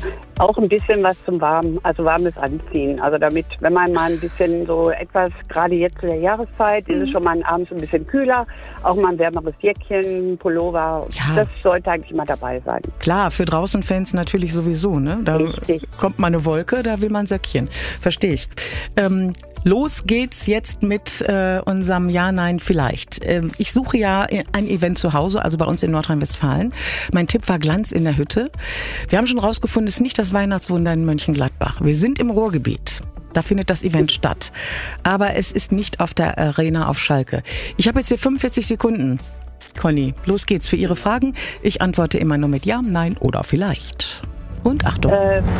Auch ein bisschen was zum Warmen, also warmes Anziehen. Also damit, wenn man mal ein bisschen so etwas, gerade jetzt zu der Jahreszeit, ist es schon mal abends ein bisschen kühler, auch mal ein wärmeres Jäckchen, Pullover, das sollte eigentlich immer dabei sein. Klar, für Draußenfans natürlich sowieso, ne? Da Richtig. kommt mal eine Wolke, da will man ein Söckchen. Verstehe ich. Los geht's jetzt mit unserem Ja, Nein, Vielleicht. Ich suche ja ein Event zu Hause, also bei uns in Nordrhein-Westfalen. Mein Tipp war Glanz in der Hütte. Wir haben schon rausgefunden, es ist nicht das Weihnachtswunder in Mönchengladbach. Wir sind im Ruhrgebiet. Da findet das Event statt. Aber es ist nicht auf der Arena auf Schalke. Ich habe jetzt hier 45 Sekunden. Conny, los geht's für Ihre Fragen. Ich antworte immer nur mit Ja, Nein oder Vielleicht. Und Achtung.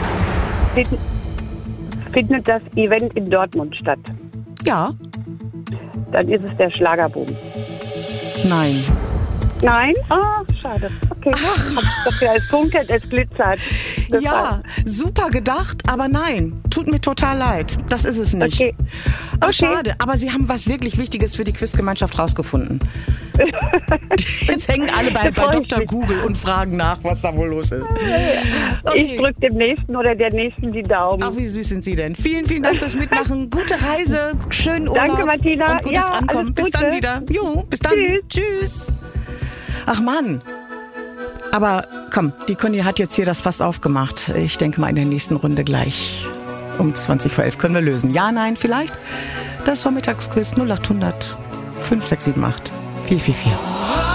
Findet das Event in Dortmund statt? Ja. Dann ist es der Schlagerboom. Nein. Nein? Ah, schade. Okay. Ach. Es funkelt, es glitzert. Das Ja, war's. super gedacht, aber nein. Tut mir total leid. Das ist es nicht. Okay. Ach, schade. Aber Sie haben was wirklich Wichtiges für die Quizgemeinschaft rausgefunden. Jetzt hängen alle bei Dr. Google und fragen nach, was da wohl los ist. Okay. Ich drücke dem Nächsten oder der Nächsten die Daumen. Ach, wie süß sind Sie denn? Vielen, vielen Dank fürs Mitmachen. Gute Reise, schönen Urlaub. Danke, Martina. Und gutes Ja, Ankommen. alles Bis Gute. dann wieder. Jo, bis dann. Tschüss. Ach Mann. Aber komm, die Conny hat jetzt hier das Fass aufgemacht. Ich denke mal in der nächsten Runde gleich um 20 vor 11 können wir lösen. Ja, nein, vielleicht? Das Vormittagsquiz 0800 5678 444.